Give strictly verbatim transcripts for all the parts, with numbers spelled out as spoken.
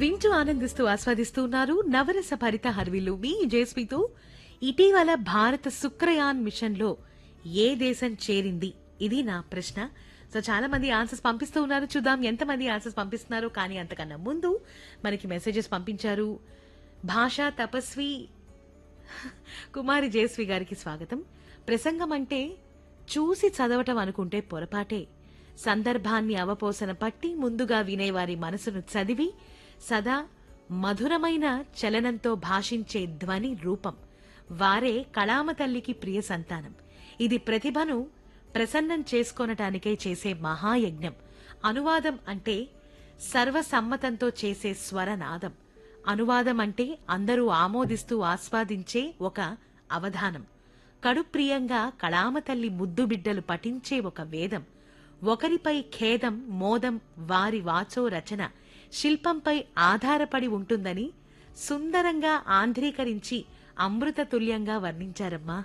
వింటూ ఆనందిస్తూ ఆస్వాదిస్తూ ఉన్నారు నవరస భరిత హర్విల్లు మీ జేస్పీతో. ఇటీవల భారత శుక్రయాన్ మిషన్ లో ఏ దేశం చేరింది, ఇది నా ప్రశ్న. సో చాలా మంది ఆన్సర్స్ పంపిస్తూ ఉన్నారు, చూద్దాం ఎంతమంది ఆన్సర్స్ పంపిస్తున్నారు. కానీ అంతకన్నా ముందు మనకి మెసేజెస్ పంపించారు. భాషా తపస్వి కుమారి జయశ్రీ గారికి స్వాగతం. ప్రసంగం అంటే చూసి చదవటం అనుకుంటే పొరపాటే. సందర్భాన్ని అవపోసన పట్టి ముందుగా వినేవారి మనసును చదివి సదా మధురమైన చలనంతో భాషించే ధ్వని రూపం. వారే కళామ తల్లికి ప్రియ సంతానం. ఇది ప్రతిభను ప్రసన్నం చేసుకొనటానికే చేసే మహాయజ్ఞం. అనువాదం అంటే సర్వసమ్మతంతో చేసే స్వరనాదం. అనువాదం అంటే అందరూ ఆమోదిస్తూ ఆస్వాదించే ఒక అవధానం. కడుప్రియంగా కళామ తల్లి ముద్దు బిడ్డలు పఠించే ఒక వేదం. ఒకరిపై ఖేదం మోదం వారి వాచో రచన శిల్పంపై ఆధారపడి ఉంటుందని సుందరంగా ఆంధ్రీకరించి అమృతతుల్యంగా వర్ణించారమ్మా.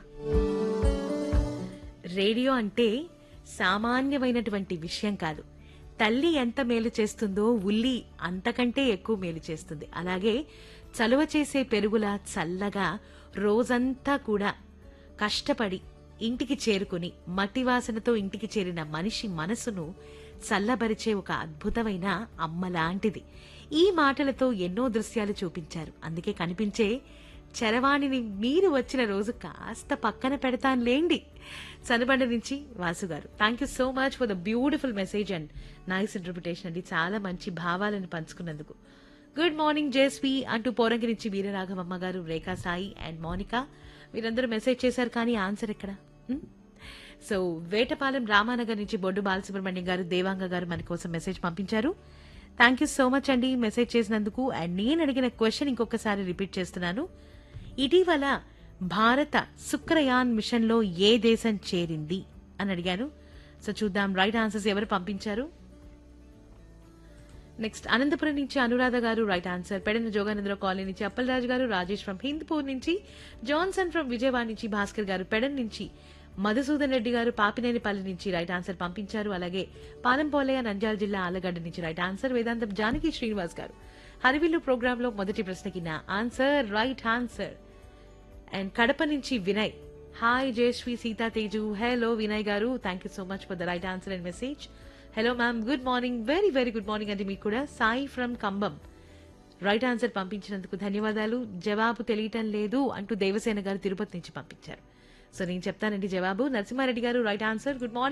రేడియో అంటే సామాన్యమైనటువంటి విషయం కాదు. తల్లి ఎంత మేలు చేస్తుందో ఉల్లి అంతకంటే ఎక్కువ మేలు చేస్తుంది. అలాగే చలువ చేసే పెరుగులా చల్లగా రోజంతా కూడా కష్టపడి ఇంటికి చేరుకుని మట్టి వాసనతో ఇంటికి చేరిన మనిషి మనసును చల్లబరిచే ఒక అద్భుతమైన అమ్మలాంటిది. ఈ మాటలతో ఎన్నో దృశ్యాలు చూపించారు. అందుకే కనిపించే చరవాణిని మీరు వచ్చిన రోజు కాస్త పక్కన పెడతానులేండి. సనబండ నుంచి వాసు గారు, thank you so much for the beautiful message and nice interpretation అండి. చాలా మంచి భావాలను పంచుకున్నందుకు. గుడ్ మార్నింగ్ జేస్వి అంటూ పోరంగి నుంచి వీరరాఘవమ్మ గారు, రేఖా సాయి అండ్ మోనికా వీరందరూ మెసేజ్ చేశారు. కానీ ఆన్సర్ ఎక్కడ? సో వేటపాలెం రామానగర్ నుంచి బొడ్డు బాలసుబ్రహ్మణ్యం గారు, దేవాంగ గారు మన కోసం మెసేజ్ పంపించారు. థ్యాంక్ యూ సో మచ్ అండి మెసేజ్ చేసినందుకు. అండ్ నేను అడిగిన క్వశ్చన్ ఇంకొకసారి రిపీట్ చేస్తున్నాను. ఇటీవల భారత శుక్రయాన్ మిషన్ లో ఏ దేశం చేరింది అని అడిగాను. సో చూద్దాం రైట్ ఆన్సర్స్ ఎవరు పంపించారు. నెక్స్ట్ అనంతపురం నుంచి అనురాధ గారు రైట్ ఆన్సర్. పెడన జోగానందర కాలనీ నుంచి అప్పలరాజు గారు, రాజేష్ ఫ్రమ్ హిందూపూర్ నుంచి, జాన్సన్ ఫ్రమ్ విజయవాడ నుంచి, భాస్కర్ గారు పెడన్ నుంచి, మధుసూదన్ రెడ్డి గారు పాపినేనిపల్లి నుంచి రైట్ ఆన్సర్ పంపించారు. అలాగే పాలంపోలయ్య నంద్యాల జిల్లా ఆలగడ్డ నుంచి రైట్ ఆన్సర్. వేదాంతం జానకి శ్రీనివాస్ గారు హరివిల్లు ప్రోగ్రామ్ లో మొదటి ప్రశ్నకి నా answer right answer. And Kadapa నుంచి వినయ్, హాయ్ జయశ్రీ సీతా తేజు. హలో వినయ్ గారు, thank you so much for the right answer and message. Hello ma'am, good morning, very very good morning అండి మీకు కూడా. Sai from Kambam right answer పంపించినందుకు ధన్యవాదాలు. జవాబు తెలియటం లేదు అంటూ దేవసేన గారు తిరుపతి నుంచి పంపించారు. సో నేను చెప్తానండి జవాబు. నరసింహారెడ్డి గారు రైట్ ఆన్సర్. Good morning.